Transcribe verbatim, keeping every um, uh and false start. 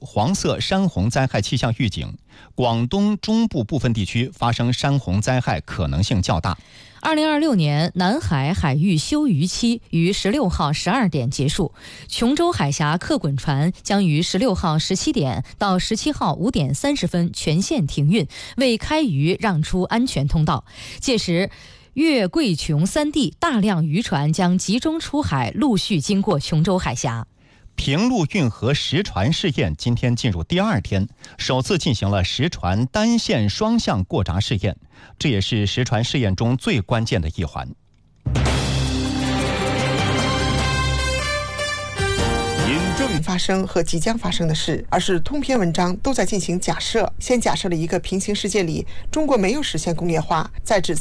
黄色山洪灾害气象预警，广东中部部分地区发生山洪灾害可能性较大。 二零二六年南海海域休渔期于十六号十二点结束，琼州海峡客滚船将于十六号十七点到十七号五点三十分全线停运，为开渔让出安全通道。届时，粤贵琼三地大量渔船将集中出海，陆续经过琼州海峡。 平陆运河实船试验今天进入第二天，首次进行了实船单线双向过闸试验，这也是实船试验中最关键的一环。 正发生和即将发生的事，而是通篇文章都在进行假设。先假设了一个平行世界里，中国没有实现工业化，再指